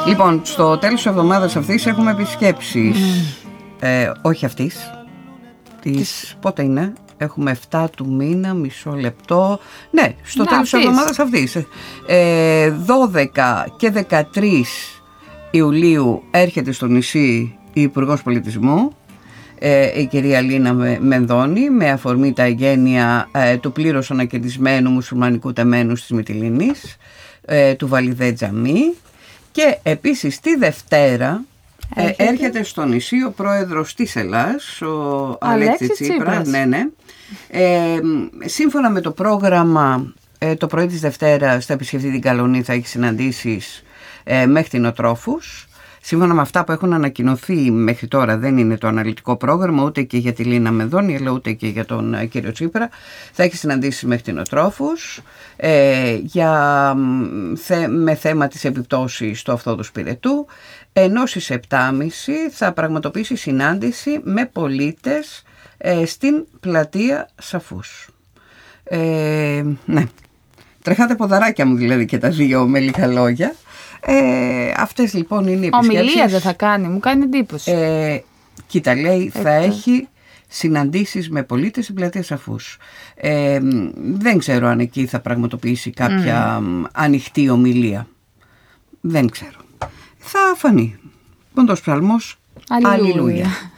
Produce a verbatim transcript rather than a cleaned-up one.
Λοιπόν, στο τέλος της εβδομάδας αυτής έχουμε επισκέψεις. Mm. Ε, όχι αυτής. Της, πότε είναι? Έχουμε εφτά του μήνα, μισό λεπτό. Ναι, στο Να, τέλος της εβδομάδας αυτής. Ε, δώδεκα και δεκατρείς Ιουλίου έρχεται στο νησί η Υπουργός Πολιτισμού, ε, η κυρία Λίνα Μενδώνη, με αφορμή τα εγγένεια ε, του πλήρως ανακαινισμένου μουσουλμανικού τεμένου της Μυτιληνής, ε, του Βαλιδέ Τζαμί. Και επίσης τη Δευτέρα έρχεται, ε, έρχεται στο νησί ο πρόεδρος της Ελλάς, ο Αλέξης Τσίπρας. Ναι, ναι. Ε, σύμφωνα με το πρόγραμμα, ε, το πρωί της Δευτέρας θα επισκεφτεί την Καλονή, θα έχει συναντήσεις ε, με κτηνοτρόφους. Σύμφωνα με αυτά που έχουν ανακοινωθεί μέχρι τώρα, δεν είναι το αναλυτικό πρόγραμμα ούτε και για τη Λίνα Μενδώνη, αλλά ούτε και για τον ε, κύριο Τσίπρα. Θα έχει συναντήσεις με κτηνοτρόφους ε, για, θε, με θέμα της επιπτώσης του Αυθόδους Πυρετού, ενώ στις επτά και μισή θα πραγματοποιήσει συνάντηση με πολίτες ε, στην πλατεία Σαφούς. Ε, ναι, τρεχάτε ποδαράκια μου δηλαδή και τα δύο, με λίγα λόγια. Ε, αυτές λοιπόν είναι οι επισκέψεις. Ομιλία δεν θα κάνει, μου κάνει εντύπωση. Ε, κοίτα, λέει, θα έχει συναντήσεις με πολίτες στην πλατεία Σαφούς. Ε, δεν ξέρω αν εκεί θα πραγματοποιήσει κάποια mm. ανοιχτή ομιλία. Δεν ξέρω. Θα φανεί. Πόντος ψαλμός. Αλληλούια.